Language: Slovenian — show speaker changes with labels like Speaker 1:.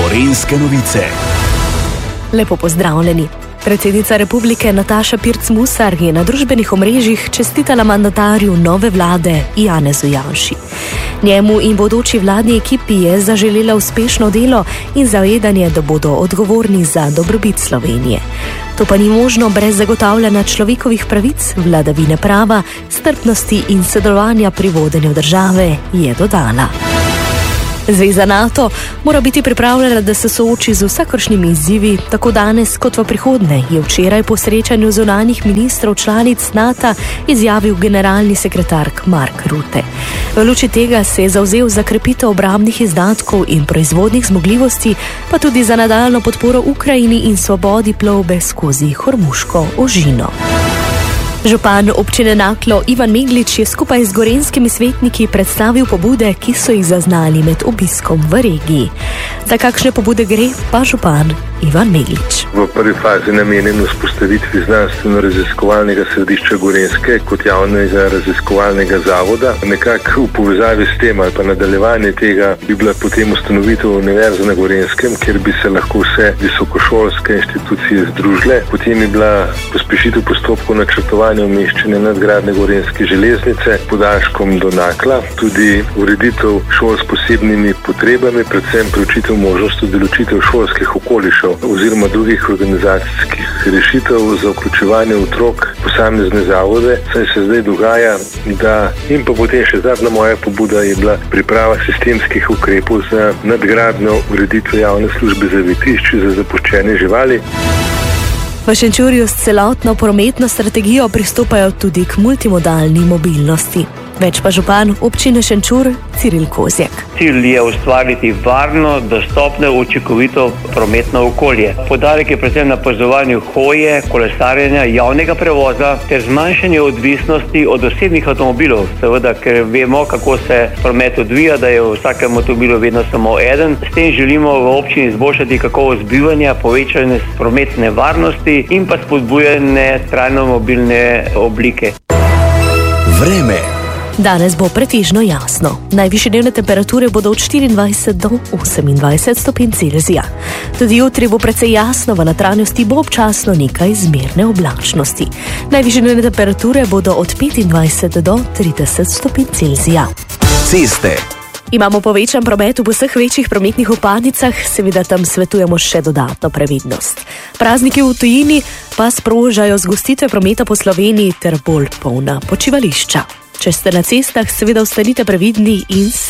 Speaker 1: Gorenjske novice.
Speaker 2: Lepo pozdravljeni. Predsednica republike Nataša Pirc Musar je na družbenih omrežjih čestitala mandatarju nove vlade Janezu Janši. Njemu in bodoči vladni ekipi je zaželela uspešno delo in zavedanje, da bodo odgovorni za dobrobit Slovenije. To pa ni možno brez zagotavljanja človekovih pravic, vladavine prava, strpnosti in sodelovanja pri vodenju države, je dodala. Zveza NATO mora biti pripravljena, da se sooči z vsakršnimi izzivi, tako danes kot v prihodnje, je včeraj po srečanju zunanjih ministrov članic NATO izjavil generalni sekretar Mark Rutte. V luči tega se je zavzel za krepitev obrambnih izdatkov in proizvodnih zmogljivosti, pa tudi za nadaljnjo podporo Ukrajini in svobodi plovbe skozi Hormuško ožino. Župan občine Naklo Ivan Meglič je skupaj z gorenjskimi svetniki predstavil pobude, ki so jih zaznali med obiskom v regiji. Za kakšne pobude gre, pa župan Ivan Meglič.
Speaker 3: V prvi fazi namenjen vzpostavitvi znanstveno-raziskovalnega središča Gorenjske kot javnega raziskovalnega zavoda. Nekako v povezavi s tem ali pa nadaljevanje tega bi bila potem ustanovitev Univerze na Gorenjskem, kjer bi se lahko vse visokošolske institucije združile. Potem je bila pospešitev postopkov načrtovanja umeščanja nadgradnje Gorenjske železnice podaljškom do Nakla, tudi ureditev šol s posebnimi potrebami, predvsem preučitev možnosti določitev šolskih okolišev oziroma drugih organizacijskih rešitev za vključevanje otrok v posamezne zavode, saj se zdaj dogaja, da in pa potem še zadnja moja pobuda je bila priprava sistemskih ukrepov za nadgradnjo ureditve javne službe zavetišč za zapuščene živali.
Speaker 2: V Šenčurju s celotno prometno strategijo pristopajo tudi k multimodalni mobilnosti. Več pa župan občine Šenčur Ciril Kozjak.
Speaker 4: Cilj je ustvariti varno, dostopno, učinkovito prometno okolje. Poudarek je predvsem na opazovanju hoje, kolesarjenja, javnega prevoza ter zmanjšanje odvisnosti od osebnih avtomobilov. Seveda, ker vemo, kako se promet odvija, da je v vsakem avtomobilu vedno samo eden. S tem želimo v občini izboljšati kakovost bivanja, povečanje prometne varnosti in pa spodbujanje trajno mobilne oblike.
Speaker 1: Vreme.
Speaker 2: Danes bo pretežno jasno. Najvišje dnevne temperature bodo od 24 do 28 stopinj Celzija. Tudi jutri bo precej jasno, v notranjosti bo občasno nekaj zmerne oblačnosti. Najvišje dnevne temperature bodo od 25 do 30 stopinj Celzija.
Speaker 1: Ceste.
Speaker 2: Imamo povečan promet v vseh večjih prometnih vpadnicah, seveda tam svetujemo še dodatno previdnost. Prazniki v tujini pa sprožajo zgostitve prometa po Sloveniji ter bolj polna počivališča. Če ste na cestah, seveda ostanite previdni in se